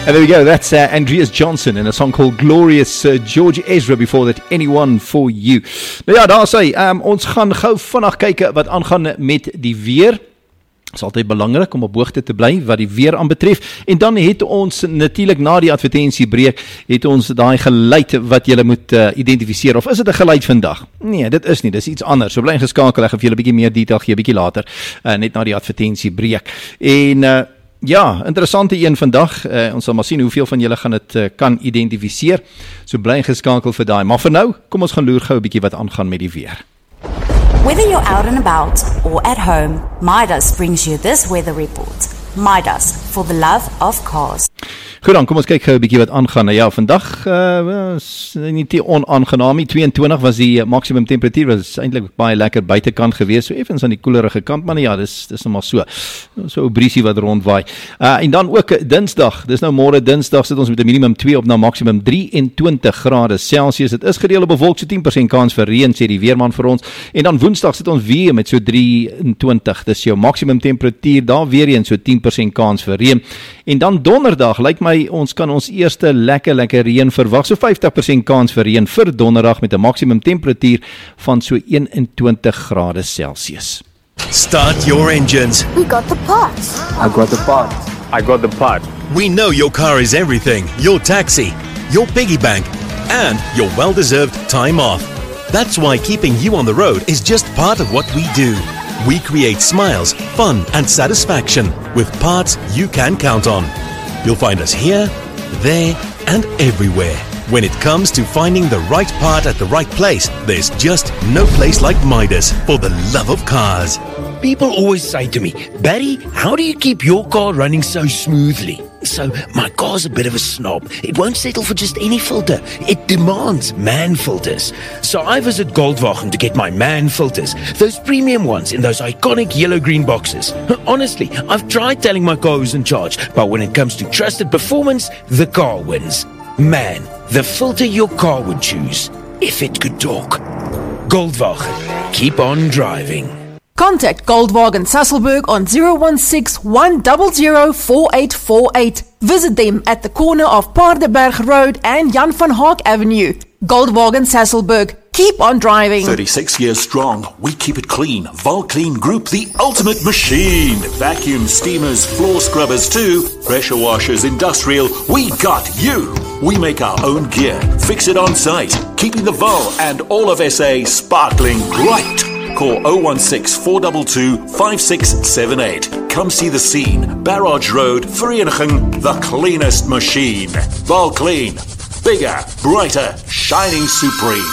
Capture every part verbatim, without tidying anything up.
And there we go, that's uh, Andreas Johnson in a song called Glorious, uh, George Ezra before that, Anyone for You. Nou ja, daar sê, um, ons gaan gou vinnig kyk wat aangaan met die weer. Het is altyd belangrik om op hoogte te bly wat die weer aanbetref. En dan het ons natuurlik na die advertentiebreek, het ons daai geluid wat jy moet uh, identifiseer. Of is dit 'n geluid vandag? Nee, dit is nie, dit is iets anders. So bly geskakel, ek gaan vir julle 'n bietjie meer detail gee, 'n bietjie later, uh, net na die advertentiebreek. En uh, ja, interessante een vandag. Uh, ons sal maar sien hoeveel van julle gaan dit uh, kan identifiseer. So bly geskakel vir daai. Maar vir nou, kom ons gaan loer gou 'n bietjie wat aangaan met die weer. Whether you're out and about or at home, Midas brings you this weather report. Midas, for the love of cars. Goed dan, kom ons kyk gou 'n bietjie wat aangaan. Nou ja, vandag uh, is nie te onaangenaam nie. tweeëntwintig was die uh, maksimum temperatuur, was eintlik baie lekker buitekant gewees, so effens aan die koelerige kant, maar ja, dis dis nou maar so. So 'n briesie wat rondwaai. Uh, en dan ook Dinsdag, dis nou môre Dinsdag sit ons met 'n minimum twee op na maksimum drieëntwintig grade Celsius. Dit is gereeld bewolk, so tien persent kans vir reën, sê die weerman vir ons. En dan Woensdag sit ons weer met so drieëntwintig. Dis jou maksimum temperatuur, daar weer eens so tien persent kans vir reën. En dan Donderdag, lyk my ons kan ons eerste lekker lekker reën verwag. So vyftig persent kans vir reën vir Donderdag met 'n maksimum temperatuur van so eenentwintig grade Celsius. Start your engines. We got the parts. I got the part. I got the part. We know your car is everything. Your taxi, your piggy bank, and your well-deserved time off. That's why keeping you on the road is just part of what we do. We create smiles, fun, and satisfaction with parts you can count on. You'll find us here, there, and everywhere. When it comes to finding the right part at the right place, there's just no place like Midas for the love of cars. People always say to me, Barry, how do you keep your car running so smoothly? So, my car's a bit of a snob. It won't settle for just any filter. It demands MAN filters. So I visit Goldwagen to get my MAN filters, those premium ones in those iconic yellow-green boxes. Honestly, I've tried telling my car who's in charge, but when it comes to trusted performance, the car wins. MAN, the filter your car would choose, if it could talk. Goldwagen, keep on driving. Contact Goldwagen Sasolburg on zero one six, one zero zero, four eight four eight. Visit them at the corner of Paardeberg Road and Jan van Haak Avenue. Goldwagen Sasolburg. Keep on driving. thirty-six years strong. We keep it clean. Volclean Group, the ultimate machine. Vacuum, steamers, floor scrubbers too. Pressure washers, industrial. We got you. We make our own gear. Fix it on site. Keeping the Vol and all of S A sparkling bright. Call oh one six, four two two, five six seven eight. Come see the scene. Barrage Road, Vereeniging, the cleanest machine. Volclean. Bigger, brighter, shining supreme.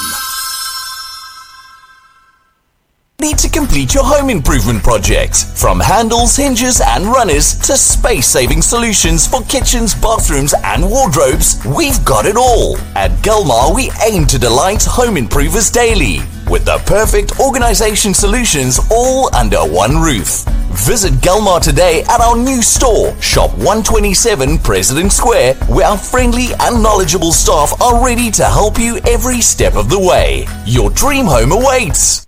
Need to complete your home improvement project? From handles, hinges and runners to space-saving solutions for kitchens, bathrooms and wardrobes, we've got it all. At Gilmar, we aim to delight home improvers daily with the perfect organisation solutions all under one roof. Visit Gilmar today at our new store, Shop one twenty-seven President Square, where our friendly and knowledgeable staff are ready to help you every step of the way. Your dream home awaits.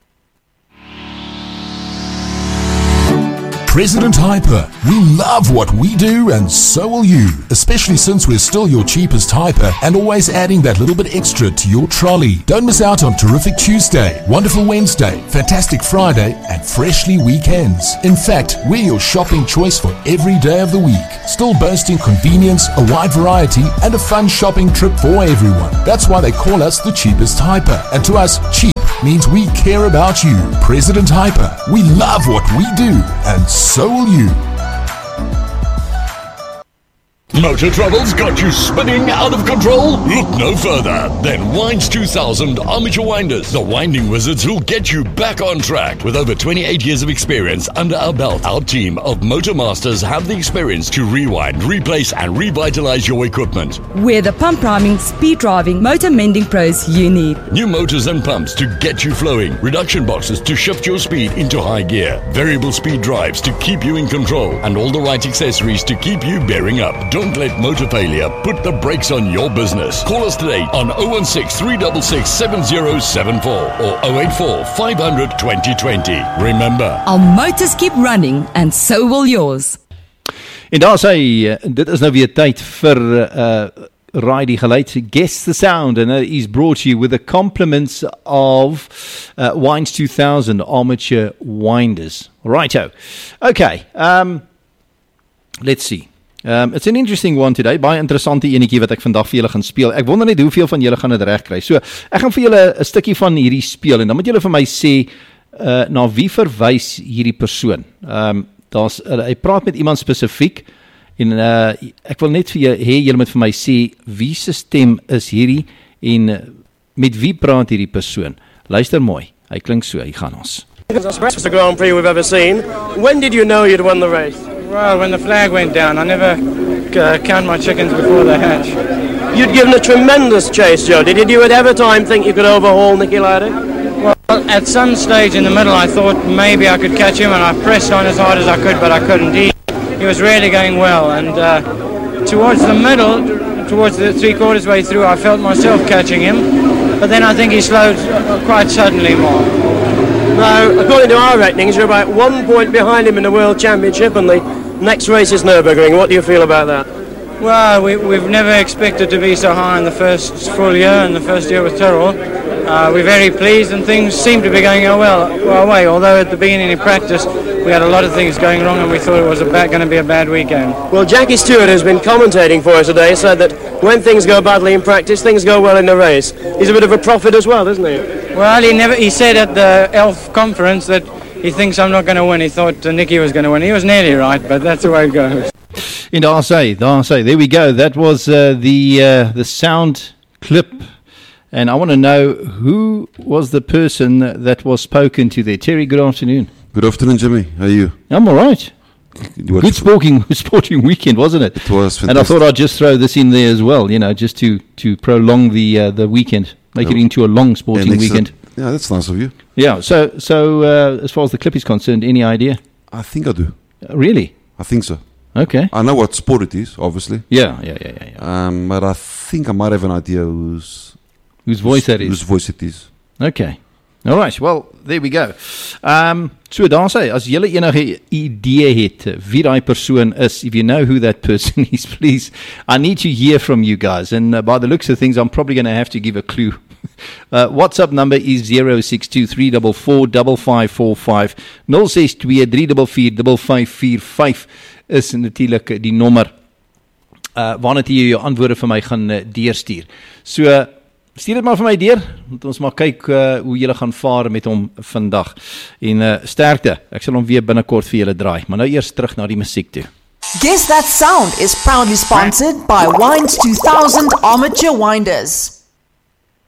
President Hyper, we love what we do and so will you, especially since we're still your cheapest hyper and always adding that little bit extra to your trolley. Don't miss out on Terrific Tuesday, Wonderful Wednesday, Fantastic Friday and Freshly Weekends. In fact, we're your shopping choice for every day of the week, still boasting convenience, a wide variety and a fun shopping trip for everyone. That's why they call us the cheapest hyper, and to us, cheap means we care about you. President Hyper, we love what we do, and so will you. Motor trouble's got you spinning out of control? Look no further than Winds two thousand Armature Winders, the winding wizards who'll get you back on track. With over twenty-eight years of experience under our belt, our team of motor masters have the experience to rewind, replace and revitalize your equipment. We're the pump priming, speed driving, motor mending pros you need. New motors and pumps to get you flowing, reduction boxes to shift your speed into high gear, variable speed drives to keep you in control, and all the right accessories to keep you bearing up. Don't Don't let motor failure put the brakes on your business. Call us today on oh one six, three six six, seven oh seven four or oh eight four, five hundred, twenty twenty. Remember, our motors keep running and so will yours. En daar sê, dit is nou weer tyd vir uh, Raai die geluid, Guess the Sound, and it is brought to you with the compliments of uh, Wines two thousand Amateur Winders. Righto. Okay, um, let's see. Um, it's an interesting one today, baie interessante enetjie wat ek vandag vir julle gaan speel. Ek wonder net hoeveel van julle gaan dit reg kry. So, ek gaan vir julle 'n stukkie van hierdie speel, en dan moet julle vir my sê, uh, na wie verwys hierdie persoon. Um, daar's, uh, hy praat met iemand spesifiek, en uh, ek wil net vir julle hê, julle moet vir my sê, wie se stem is hierdie, en uh, met wie praat hierdie persoon? Luister mooi, hy klink so, hy gaan ons. It's the best Grand Prix we've ever seen. When did you know you'd won the race? Well, when the flag went down. I never uh, count my chickens before they hatch. You'd given a tremendous chase, Joe. Did you at ever time think you could overhaul Nicky Lauda? Well, at some stage in the middle I thought maybe I could catch him, and I pressed on as hard as I could, but I couldn't. He, he was really going well, and uh, towards the middle, towards the three quarters way through, I felt myself catching him, but then I think he slowed quite suddenly more. Now, according to our ratings, you're about one point behind him in the World Championship, and the next race is Nürburgring. What do you feel about that? Well, we, we've never expected to be so high in the first full year, and the first year with Tyrrell. Uh, we're very pleased, and things seem to be going our, well, our way, although at the beginning in practice we had a lot of things going wrong, and we thought it was going to be a bad weekend. Well, Jackie Stewart, who's been commentating for us today, said that when things go badly in practice, things go well in the race. He's a bit of a prophet as well, isn't he? Well, he never. He said at the Elf conference that he thinks I'm not going to win. He thought uh, Nicky was going to win. He was nearly right, but that's the way it goes. En daar sê, daar sê, there we go. That was uh, the uh, the sound clip, and I want to know who was the person that was spoken to there. Terry, good afternoon. Good afternoon, Jimmy. How are you? I'm all right. Good sporting sporting weekend, wasn't it? It was fantastic. And I thought I'd just throw this in there as well, you know, just to to prolong the uh, the weekend, make yeah. it into a long sporting yeah, weekend. A, yeah, that's nice of you. Yeah. So so uh, as far as the clip is concerned, any idea? I think I do. Uh, really? I think so. Okay. I know what sport it is, obviously. Yeah, yeah, yeah, yeah. yeah. Um, but I think I might have an idea whose whose voice that is. Whose voice it is. Okay. All right. Well, there we go. Um, so daar sê, as julle enige idee het wie daai persoon is, if you know who that person is, please, I need to hear from you guys. And uh, by the looks of things, I'm probably going to have to give a clue. Uh, WhatsApp number is zero six two three four four five five four five. zero six two three four four five five four five is natuurlik die nommer uh, waarna jy jou antwoorde vir my gaan uh, deurstuur. So, uh, stuur dit maar vir my deur, want ons maar kyk uh, hoe julle gaan vaar met hom vandag. En uh, sterkte, ek sal hom weer binnekort vir julle draai, maar nou eers terug na die musiek toe. Guess That Sound is proudly sponsored by Wines two thousand Amateur Winders.